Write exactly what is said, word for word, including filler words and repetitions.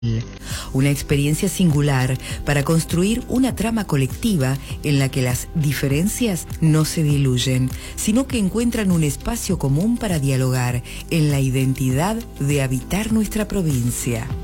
Una experiencia singular para construir una trama colectiva en la que las diferencias no se diluyen, sino que encuentran un espacio común para dialogar en la identidad de habitar nuestra provincia.